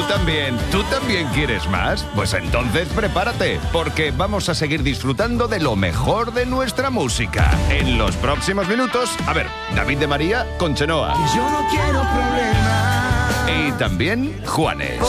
¿Tú también quieres más? Pues entonces prepárate, porque vamos a seguir disfrutando de lo mejor de nuestra música. En los próximos minutos, a ver, David de María con Chenoa. Yo no quiero problemas. Y también Juanes.